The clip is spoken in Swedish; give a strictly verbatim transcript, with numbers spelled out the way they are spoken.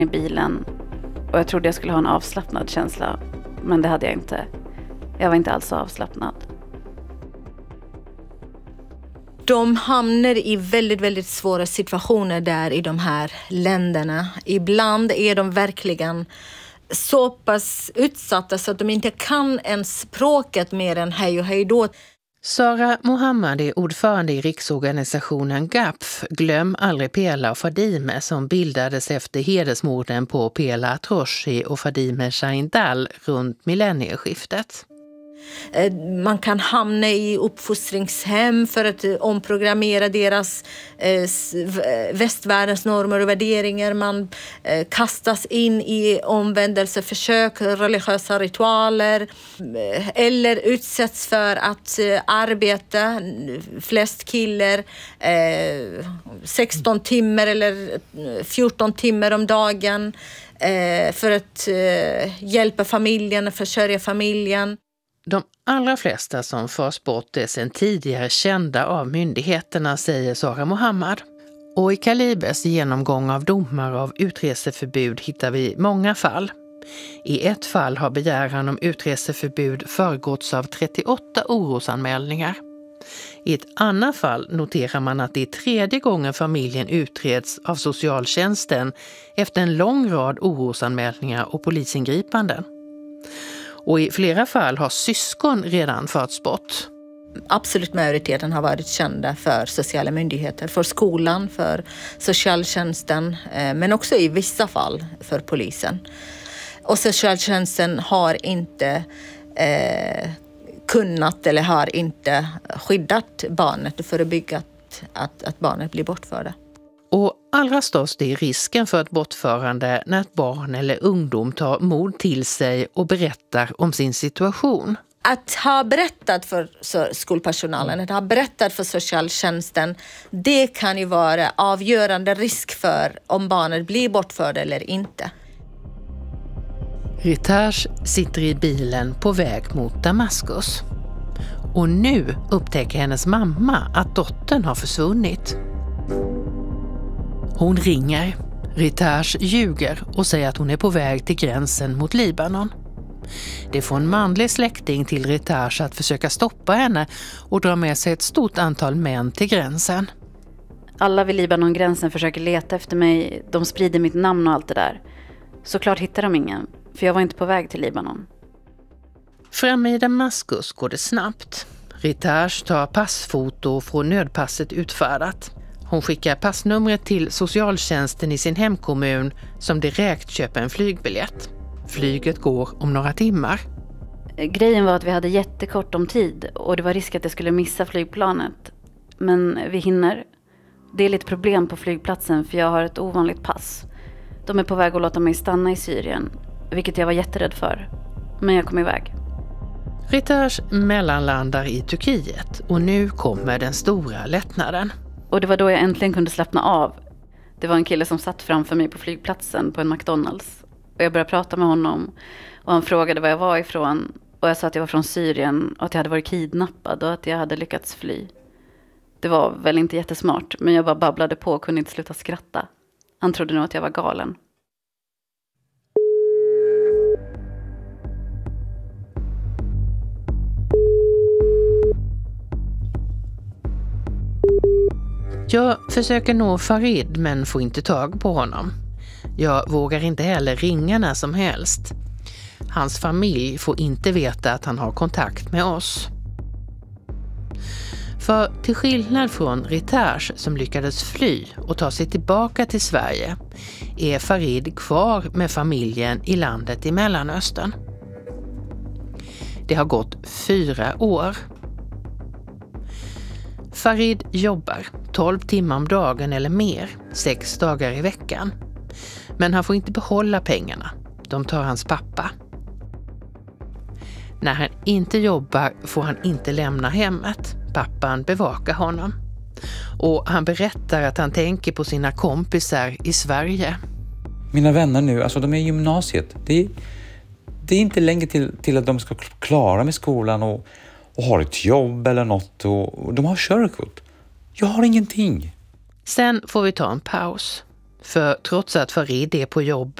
i bilen och jag trodde jag skulle ha en avslappnad känsla, men det hade jag inte. Jag var inte alls avslappnad. De hamnar i väldigt, väldigt svåra situationer där i de här länderna. Ibland är de verkligen så pass utsatta så att de inte kan ens språket mer än hej och hej då. Sara Mohammad är ordförande i riksorganisationen G A P F, Glöm aldrig Pela och Fadime, som bildades efter hedersmorden på Pela Atroshi och Fadime Shahindal runt millennieskiftet. Man kan hamna i uppfostringshem för att omprogrammera deras eh, västvärldens normer och värderingar. Man eh, kastas in i omvändelseförsök, religiösa ritualer eh, eller utsätts för att eh, arbeta, flest killar, eh, sexton timmar eller fjorton timmar om dagen eh, för att eh, hjälpa familjen och försörja familjen. De allra flesta som förs bort är sedan tidigare kända av myndigheterna, säger Sara Mohammad. Och i Kalibes genomgång av domar av utreseförbud hittar vi många fall. I ett fall har begäran om utreseförbud föregåtts av trettioåtta orosanmälningar. I ett annat fall noterar man att det är tredje gången familjen utreds av socialtjänsten efter en lång rad orosanmälningar och polisingripanden. Och i flera fall har syskon redan förts bort. Absolut majoriteten har varit kända för sociala myndigheter, för skolan, för socialtjänsten, men också i vissa fall för polisen. Och socialtjänsten har inte eh, kunnat eller har inte skyddat barnet och förebyggt att, att barnet blir bortförda. Och allra störst är risken för ett bortförande när ett barn eller ungdom tar mod till sig och berättar om sin situation. Att ha berättat för skolpersonalen, att ha berättat för socialtjänsten, det kan ju vara avgörande risk för om barnet blir bortförd eller inte. Ritage sitter i bilen på väg mot Damaskus. Och nu upptäcker hennes mamma att dottern har försvunnit. Hon ringer. Ritage ljuger och säger att hon är på väg till gränsen mot Libanon. Det får en manlig släkting till Ritage att försöka stoppa henne och dra med sig ett stort antal män till gränsen. Alla vid Libanon-gränsen försöker leta efter mig. De sprider mitt namn och allt det där. Såklart hittar de ingen, för jag var inte på väg till Libanon. Framme i Damaskus går det snabbt. Ritage tar passfoto och får nödpasset utfärdat. Hon skickar passnumret till socialtjänsten i sin hemkommun som direkt köper en flygbiljett. Flyget går om några timmar. Grejen var att vi hade jättekort om tid och det var risk att jag skulle missa flygplanet. Men vi hinner. Det är lite problem på flygplatsen för jag har ett ovanligt pass. De är på väg att låta mig stanna i Syrien, vilket jag var jätterädd för. Men jag kom iväg. Ritage mellanlandar i Turkiet och nu kommer den stora lättnaden. Och det var då jag äntligen kunde slappna av. Det var en kille som satt framför mig på flygplatsen på en McDonalds. Och jag började prata med honom och han frågade var jag var ifrån. Och jag sa att jag var från Syrien och att jag hade varit kidnappad och att jag hade lyckats fly. Det var väl inte jättesmart, men jag bara babblade på och kunde inte sluta skratta. Han trodde nog att jag var galen. Jag försöker nå Farid men får inte tag på honom. Jag vågar inte heller ringa när som helst. Hans familj får inte veta att han har kontakt med oss. För till skillnad från Ritage som lyckades fly och ta sig tillbaka till Sverige är Farid kvar med familjen i landet i Mellanöstern. Det har gått fyra år. Farid jobbar tolv timmar om dagen eller mer, sex dagar i veckan. Men han får inte behålla pengarna. De tar hans pappa. När han inte jobbar får han inte lämna hemmet. Pappan bevakar honom. Och han berättar att han tänker på sina kompisar i Sverige. Mina vänner nu, alltså de är i gymnasiet. Det är, det är inte länge till, till att de ska klara med skolan och, och har ett jobb eller något. Och, och de har körkort. Jag har ingenting. Sen får vi ta en paus. För trots att Farid är på jobbet